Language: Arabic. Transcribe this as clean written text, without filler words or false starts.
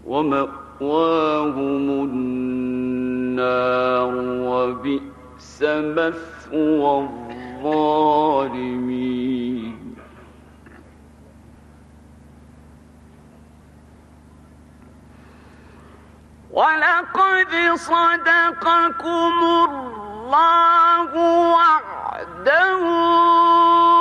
ومأواهم النار وبئس مثوى الظالمين. ولقد صدقكم الله وعده